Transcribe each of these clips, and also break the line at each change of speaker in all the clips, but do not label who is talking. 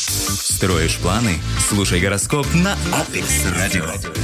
Строишь планы? Слушай гороскоп на Апекс Радио.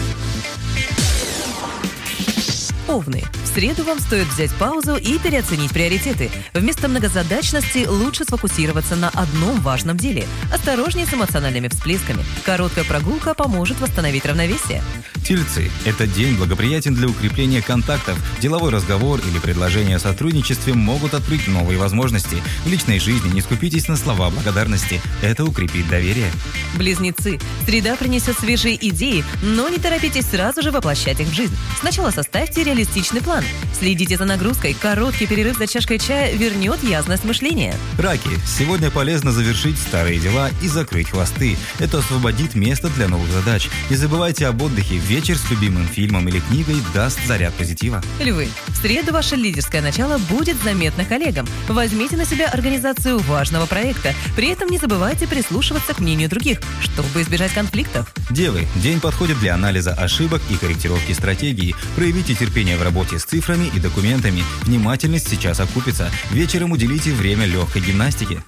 Овны. В среду вам стоит взять паузу и переоценить приоритеты. Вместо многозадачности лучше сфокусироваться на одном важном деле. Осторожнее с эмоциональными всплесками. Короткая прогулка поможет восстановить равновесие.
Тельцы. Этот день благоприятен для укрепления контактов. Деловой разговор или предложение о сотрудничестве могут открыть новые возможности. В личной жизни не скупитесь на слова благодарности. Это укрепит доверие.
Близнецы. Среда принесет свежие идеи, но не торопитесь сразу же воплощать их в жизнь. Сначала составьте реалистичный план. Следите за нагрузкой. Короткий перерыв за чашкой чая вернет ясность мышления.
Раки. Сегодня полезно завершить старые дела и закрыть хвосты. Это освободит место для новых задач. Не забывайте об отдыхе. Вечер с любимым фильмом или книгой даст заряд позитива.
Львы. В среду ваше лидерское начало будет заметно коллегам. Возьмите на себя организацию важного проекта. При этом не забывайте прислушиваться к мнению других, чтобы избежать конфликтов.
Девы. День подходит для анализа ошибок и корректировки стратегии. Проявите терпение в работе с цифрами и документами. Внимательность сейчас окупится. Вечером уделите время легкой гимнастике.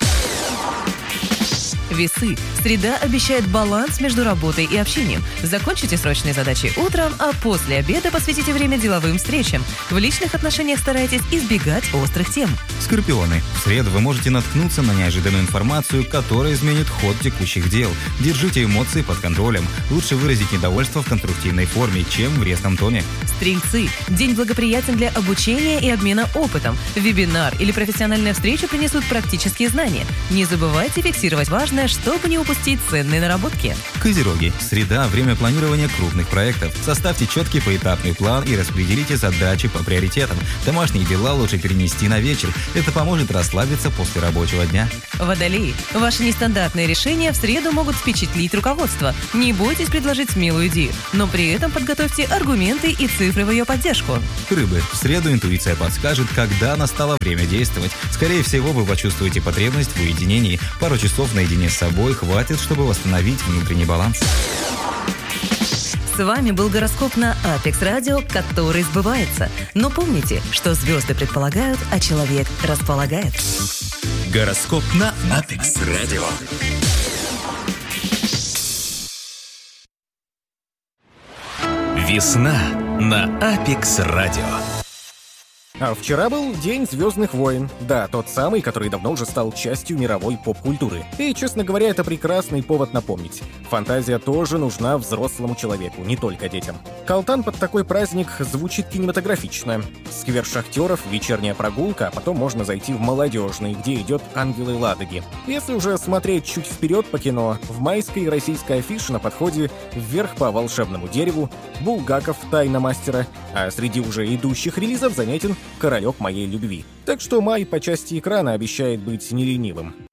Весы. Среда обещает баланс между работой и общением. Закончите срочные задачи утром, а после обеда посвятите время деловым встречам. В личных отношениях старайтесь избегать острых тем.
Скорпионы. В среду вы можете наткнуться на неожиданную информацию, которая изменит ход текущих дел. Держите эмоции под контролем. Лучше выразить недовольство в конструктивной форме, чем в резком тоне.
Стрельцы. День благоприятен для обучения и обмена опытом. Вебинар или профессиональная встреча принесут практические знания. Не забывайте фиксировать важное, чтобы не упустить ценные наработки.
Козероги. Среда – время планирования крупных проектов. Составьте четкий поэтапный план и распределите задачи по приоритетам. Домашние дела лучше перенести на вечер. Это поможет расслабиться после рабочего дня.
Водолеи. Ваши нестандартные решения в среду могут впечатлить руководство. Не бойтесь предложить смелую идею, но при этом подготовьте аргументы и цифры в ее поддержку.
Рыбы. В среду интуиция подскажет, когда настало время действовать. Скорее всего, вы почувствуете потребность в уединении. Пару часов наедине с собой хватит, чтобы восстановить внутренний баланс.
С вами был гороскоп на Апекс Радио, который сбывается. Но помните, что звезды предполагают, а человек располагает.
Гороскоп на Апекс Радио. Весна на Апекс Радио.
А вчера был День Звездных войн. Да, тот самый, который давно уже стал частью мировой поп-культуры. И, честно говоря, это прекрасный повод напомнить. Фантазия тоже нужна взрослому человеку, не только детям. Калтан под такой праздник звучит кинематографично. Сквер шахтеров, вечерняя прогулка, а потом можно зайти в молодежный, где идет «Ангелы Ладоги». Если уже смотреть чуть вперед по кино, в майской российская афиша на подходе «Вверх по волшебному дереву», «Булгаков. Тайна мастера», а среди уже идущих релизов заметен «Королек моей любви». Так что май по части экрана обещает быть не ленивым.